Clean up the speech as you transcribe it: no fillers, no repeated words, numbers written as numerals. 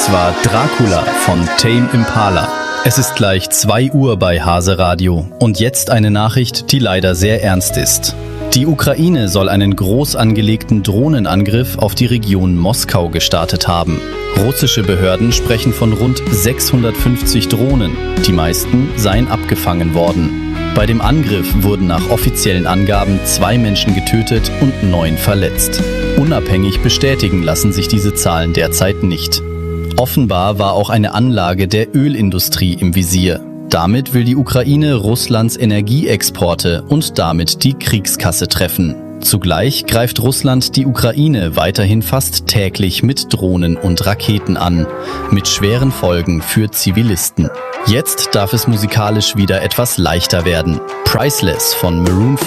Das war Dracula von Tame Impala. Es ist gleich 2 Uhr bei Hase Radio und jetzt eine Nachricht, die leider sehr ernst ist. Die Ukraine soll einen groß angelegten Drohnenangriff auf die Region Moskau gestartet haben. Russische Behörden sprechen von rund 650 Drohnen. Die meisten seien abgefangen worden. Bei dem Angriff wurden nach offiziellen Angaben 2 Menschen getötet und 9 verletzt. Unabhängig bestätigen lassen sich diese Zahlen derzeit nicht. Offenbar war auch eine Anlage der Ölindustrie im Visier. Damit will die Ukraine Russlands Energieexporte und damit die Kriegskasse treffen. Zugleich greift Russland die Ukraine weiterhin fast täglich mit Drohnen und Raketen an, mit schweren Folgen für Zivilisten. Jetzt darf es musikalisch wieder etwas leichter werden. Priceless von Maroon